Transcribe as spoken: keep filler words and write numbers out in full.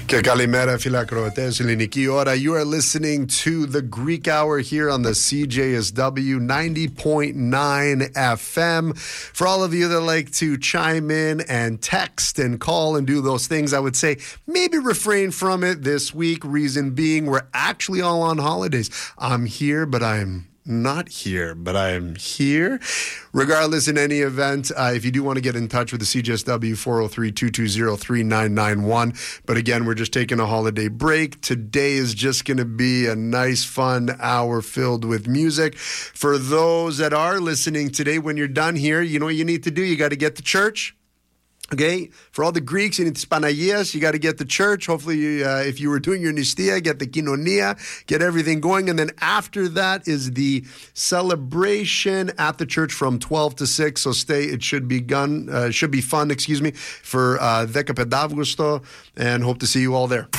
Και καλημέρα φιλακροατές, ελληνική ώρα. You are listening to the Greek Hour here on the C J S W ninety point nine F M. For all of you that like to chime in and text and call and do those things, I would say maybe refrain from it this week. Reason being, we're actually all on holidays. I'm here, but I'm not here, but I'm here. Regardless, in any event, uh, if you do want to get in touch with the C J S W, four oh three, two two zero, three nine nine one. But again, we're just taking a holiday break. Today is just going to be a nice, fun hour filled with music. For those that are listening today, when you're done here, you know what you need to do? You got to get to church. Okay, for all the Greeks, you need to Spanagias, you got to get the church. Hopefully, uh, if you were doing your Nistia, get the Kinonia, get everything going. And then after that is the celebration at the church from twelve to six. So stay, it should be gun, uh, should be fun, excuse me, for uh, Δεκαπέντε Αυγούστου, and hope to see you all there.